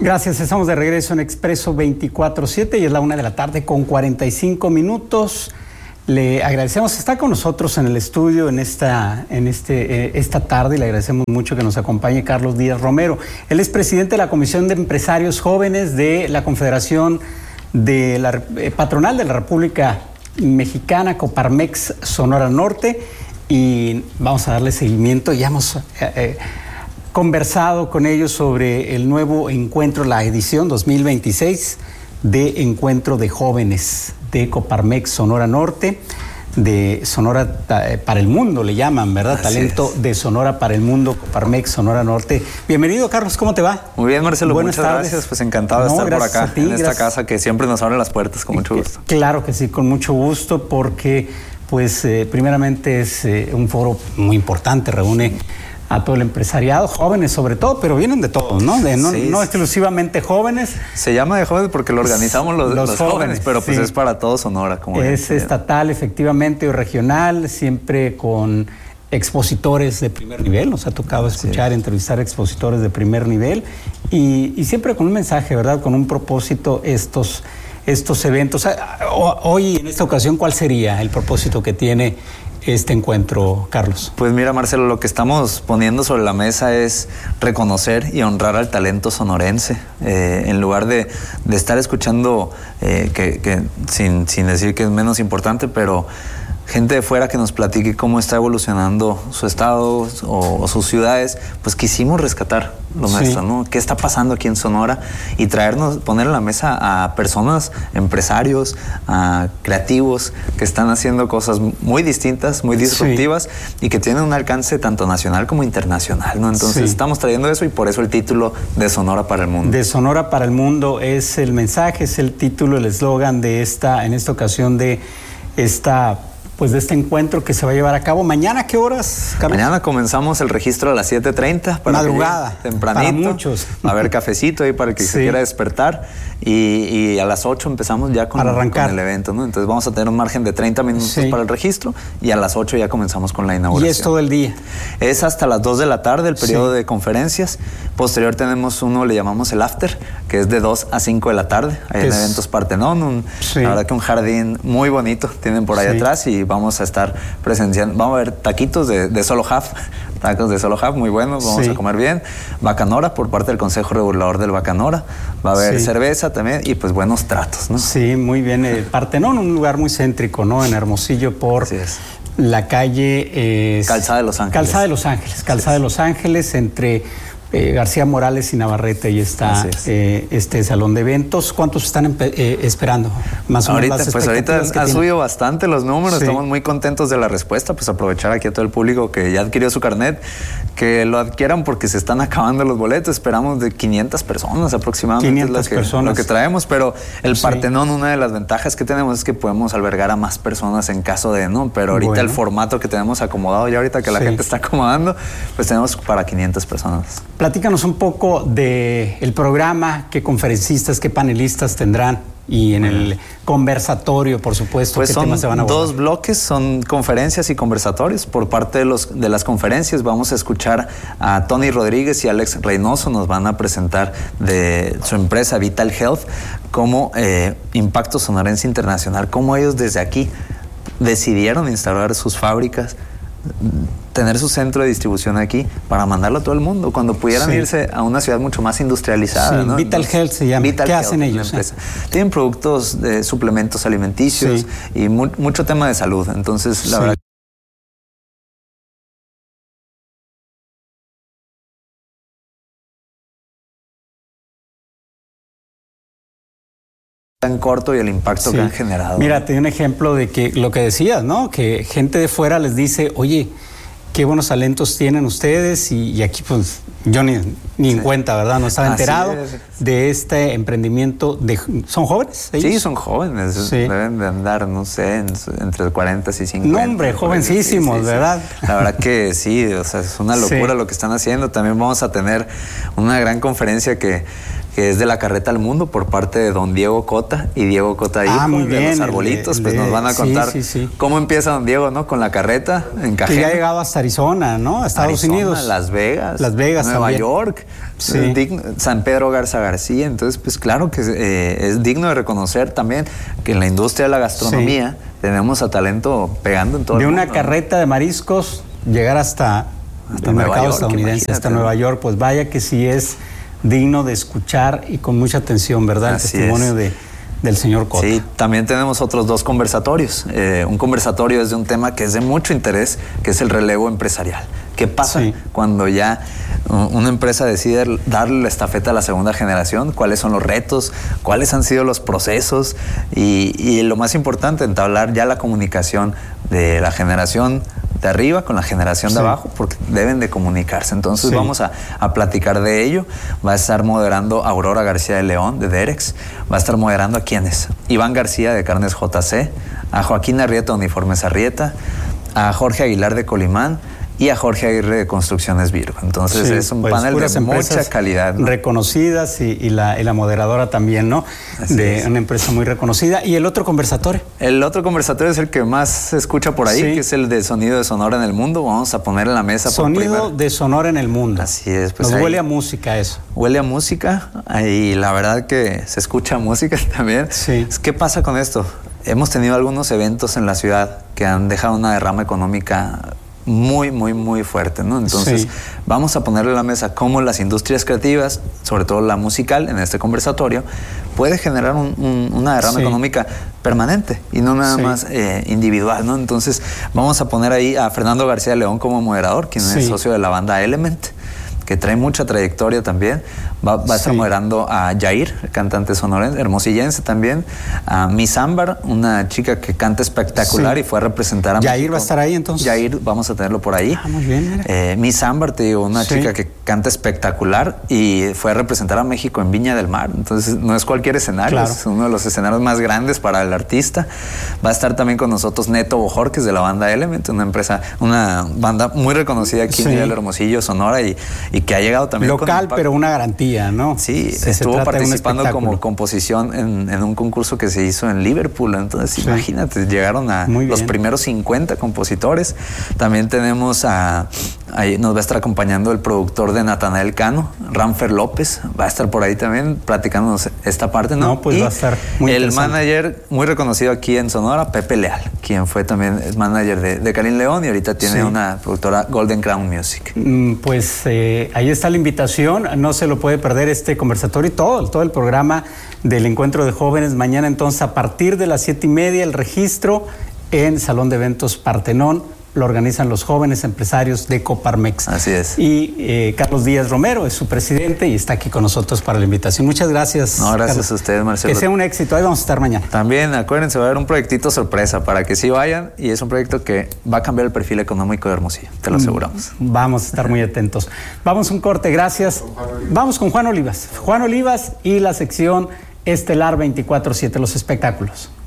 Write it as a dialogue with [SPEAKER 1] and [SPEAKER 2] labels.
[SPEAKER 1] Gracias, estamos de regreso en Expreso 24/7 y es la 1:45 p.m. Le agradecemos, está con nosotros en el estudio esta tarde y le agradecemos mucho que nos acompañe Carlos Díaz Romero. Él es presidente de la Comisión de Empresarios Jóvenes de la Confederación de la Patronal de la República Mexicana, Coparmex Sonora Norte, y vamos a darle seguimiento. Ya hemos conversado con ellos sobre el nuevo encuentro, la edición 2026 de Encuentro de Jóvenes de Coparmex Sonora Norte, de Sonora para el Mundo, le llaman, ¿verdad?
[SPEAKER 2] Así
[SPEAKER 1] Talento
[SPEAKER 2] es.
[SPEAKER 1] de Sonora para el Mundo, Coparmex Sonora Norte. Bienvenido, Carlos, ¿cómo te va?
[SPEAKER 2] Muy bien, Marcelo,
[SPEAKER 1] Buenas
[SPEAKER 2] muchas
[SPEAKER 1] tardes.
[SPEAKER 2] gracias. Pues encantado de estar por acá,
[SPEAKER 1] a ti,
[SPEAKER 2] en esta casa que siempre nos abre las puertas, con mucho gusto.
[SPEAKER 1] Claro que sí, con mucho gusto, porque pues primeramente es un foro muy importante, reúne a todo el empresariado, jóvenes sobre todo, pero vienen de todos, ¿no? No exclusivamente jóvenes.
[SPEAKER 2] Se llama de jóvenes porque lo organizamos los jóvenes, pero pues es para todo Sonora. Como
[SPEAKER 1] es estatal, efectivamente, o regional, siempre con expositores de primer nivel. Nos ha tocado escuchar, entrevistar expositores de primer nivel y siempre con un mensaje, ¿verdad? Con un propósito estos eventos. Hoy, en esta ocasión, ¿cuál sería el propósito que tiene este encuentro, Carlos?
[SPEAKER 2] Pues mira, Marcelo, lo que estamos poniendo sobre la mesa es reconocer y honrar al talento sonorense, en lugar de estar escuchando, que sin decir que es menos importante, pero gente de fuera que nos platique cómo está evolucionando su estado o sus ciudades, pues quisimos rescatar lo nuestro, ¿no? ¿Qué está pasando aquí en Sonora? Y poner en la mesa a personas, empresarios, a creativos que están haciendo cosas muy distintas, muy disruptivas y que tienen un alcance tanto nacional como internacional, ¿no? Entonces estamos trayendo eso y por eso el título de Sonora para el Mundo.
[SPEAKER 1] De Sonora para el Mundo es el mensaje, es el título, el eslogan de en esta ocasión de este encuentro que se va a llevar a cabo. ¿Mañana a qué horas, Carlos?
[SPEAKER 2] Mañana comenzamos el registro a las 7:30.
[SPEAKER 1] Madrugada.
[SPEAKER 2] Tempranito.
[SPEAKER 1] Para muchos.
[SPEAKER 2] Va a haber cafecito ahí para que se quiera despertar. Y a las 8 empezamos ya con el evento, ¿no? Entonces vamos a tener un margen de 30 minutos para el registro y a las 8 ya comenzamos con la inauguración.
[SPEAKER 1] ¿Y es todo el día?
[SPEAKER 2] Es hasta las 2 de la tarde el periodo de conferencias. Posterior tenemos uno, le llamamos el after, que es de 2 a 5 de la tarde. Hay en Eventos Partenón, la verdad que un jardín muy bonito tienen por ahí atrás y vamos a estar presenciando. Vamos a ver taquitos de Solo Half, tacos de Solo Half muy buenos, vamos a comer bien. Bacanora por parte del Consejo Regulador del Bacanora. Va a haber cerveza también y pues buenos tratos, ¿no? Sí,
[SPEAKER 1] muy bien. Partenón, un lugar muy céntrico, ¿no? En Hermosillo por la calle...
[SPEAKER 2] Calzada de Los Ángeles.
[SPEAKER 1] Calzada de Los Ángeles, entre García Morales y Navarrete, y está este salón de eventos. ¿Cuántos están esperando? Más o menos.
[SPEAKER 2] Ahorita ha subido bastante los números, estamos muy contentos de la respuesta, pues aprovechar aquí a todo el público que ya adquirió su carnet, que lo adquieran porque se están acabando los boletos. Esperamos de 500 personas aproximadamente,
[SPEAKER 1] 500 personas.
[SPEAKER 2] Lo que traemos, pero el Partenón, una de las ventajas que tenemos es que podemos albergar a más personas en caso de, ¿no? Pero ahorita el formato que tenemos acomodado, ya ahorita que la gente está acomodando, pues tenemos para 500 personas.
[SPEAKER 1] Platícanos un poco del programa, qué conferencistas, qué panelistas tendrán y en el conversatorio, por supuesto,
[SPEAKER 2] pues
[SPEAKER 1] qué temas se van a abordar.
[SPEAKER 2] Dos bloques, son conferencias y conversatorios. Por parte de las conferencias vamos a escuchar a Tony Rodríguez y Alex Reynoso, nos van a presentar de su empresa Vital Health como Impacto Sonorense Internacional, cómo ellos desde aquí decidieron instaurar sus fábricas, tener su centro de distribución aquí para mandarlo a todo el mundo cuando pudieran irse a una ciudad mucho más industrializada, ¿no?
[SPEAKER 1] Vital Health se llama. ¿Qué hacen ellos?
[SPEAKER 2] Tienen productos de suplementos alimenticios y mucho tema de salud. Entonces, la verdad, tan corto y el impacto que han generado.
[SPEAKER 1] Mira, te doy un ejemplo de que lo que decías, ¿no? Que gente de fuera les dice, oye, qué buenos talentos tienen ustedes, y aquí pues yo ni en cuenta, ¿verdad? No estaba enterado de este emprendimiento. ¿Son jóvenes ellos?
[SPEAKER 2] Sí, son jóvenes, deben de andar, no sé, entre 40 y 50.
[SPEAKER 1] No, hombre, jovencísimos, ¿verdad?
[SPEAKER 2] La verdad que sí, o sea, es una locura lo que están haciendo. También vamos a tener una gran conferencia que que es de la Carreta al Mundo por parte de don Diego Cota y Diego Cota hijo,
[SPEAKER 1] muy bien,
[SPEAKER 2] de los arbolitos. Pues nos van a contar cómo empieza don Diego, ¿no? Con la carreta en Cajeme.
[SPEAKER 1] Que ya ha llegado hasta Arizona, ¿no? A Estados Unidos.
[SPEAKER 2] Las Vegas,
[SPEAKER 1] Nueva
[SPEAKER 2] también. York, San Pedro Garza García. Entonces, pues claro que es digno de reconocer también que en la industria de la gastronomía tenemos a talento pegando en todo el mundo.
[SPEAKER 1] De una carreta de mariscos llegar hasta el mercado estadounidense, hasta Nueva York, pues vaya que sí es digno de escuchar y con mucha atención, ¿verdad?
[SPEAKER 2] Así
[SPEAKER 1] el testimonio del señor Cota.
[SPEAKER 2] Sí, también tenemos otros 2 conversatorios. Un conversatorio es de un tema que es de mucho interés, que es el relevo empresarial. ¿Qué pasa cuando ya una empresa decide darle la estafeta a la segunda generación? ¿Cuáles son los retos? ¿Cuáles han sido los procesos? Y lo más importante, entablar ya la comunicación de la generación de arriba con la generación de abajo, porque deben de comunicarse. Entonces vamos a platicar de ello. Va a estar moderando Aurora García de León, de Derex. Va a estar moderando a quienes: Iván García, de Carnes JC, a Joaquín Arrieta, de Uniformes Arrieta, a Jorge Aguilar, de Colimán, y a Jorge Aguirre, de Construcciones Virgo. Entonces es un panel de mucha calidad, ¿no?
[SPEAKER 1] Reconocidas y la moderadora también, ¿no? Una empresa muy reconocida. ¿Y el otro conversatorio?
[SPEAKER 2] El otro conversatorio es el que más se escucha por ahí, que es el de Sonido de Sonora en el Mundo. Vamos a poner en la mesa
[SPEAKER 1] Sonido de Sonora en el Mundo.
[SPEAKER 2] Así es. Pues
[SPEAKER 1] nos huele a música eso.
[SPEAKER 2] Huele a música y la verdad que se escucha música también.
[SPEAKER 1] Sí.
[SPEAKER 2] ¿Qué pasa con esto? Hemos tenido algunos eventos en la ciudad que han dejado una derrama económica muy, muy, muy fuerte, ¿no? Entonces, vamos a ponerle a la mesa cómo las industrias creativas, sobre todo la musical, en este conversatorio, puede generar una derrama económica permanente y no nada más individual, ¿no? Entonces, vamos a poner ahí a Fernando García León como moderador, quien es socio de la banda Element, que trae mucha trayectoria también. Va a estar moderando a Yair, cantante sonorense, hermosillense también, a Miss Ámbar, una chica que canta espectacular y fue a representar a
[SPEAKER 1] Yair
[SPEAKER 2] México.
[SPEAKER 1] Va a estar ahí entonces.
[SPEAKER 2] Yair, vamos a tenerlo por ahí.
[SPEAKER 1] Muy bien,
[SPEAKER 2] Miss Ámbar, te digo, una chica que canta espectacular y fue a representar a México en Viña del Mar. Entonces no es cualquier escenario, es uno de los escenarios más grandes para el artista. Va a estar también con nosotros Neto Bojorquez, de la banda Element, una banda muy reconocida aquí en Hermosillo, Sonora, y que ha llegado también
[SPEAKER 1] local, pero una garantía, ¿no?
[SPEAKER 2] Sí, estuvo participando como composición en un concurso que se hizo en Liverpool. Entonces, imagínate, llegaron a los primeros 50 compositores. También tenemos ahí nos va a estar acompañando el productor de Natanael Cano, Ramfer López, va a estar por ahí también platicándonos esta parte, ¿no?
[SPEAKER 1] Pues va a estar muy
[SPEAKER 2] el manager muy reconocido aquí en Sonora, Pepe Leal, quien fue también manager de Karim León y ahorita tiene una productora, Golden Crown Music.
[SPEAKER 1] Pues ahí está la invitación, no se lo puede perder este conversatorio y todo el programa del Encuentro de Jóvenes. Mañana entonces a partir de las 7:30 el registro en Salón de Eventos Partenón. Lo organizan los jóvenes empresarios de Coparmex.
[SPEAKER 2] Así es.
[SPEAKER 1] Y Carlos Díaz Romero es su presidente y está aquí con nosotros para la invitación. Muchas gracias.
[SPEAKER 2] No, gracias
[SPEAKER 1] Carlos.
[SPEAKER 2] a ustedes, Marcelo.
[SPEAKER 1] Que sea un éxito. Ahí vamos a estar mañana.
[SPEAKER 2] También, acuérdense, va a haber un proyectito sorpresa para que sí vayan y es un proyecto que va a cambiar el perfil económico de Hermosillo, te lo aseguramos.
[SPEAKER 1] Vamos a estar muy atentos. Vamos a un corte, gracias. Vamos con Juan Olivas. Juan Olivas y la sección Estelar 24/7, los espectáculos.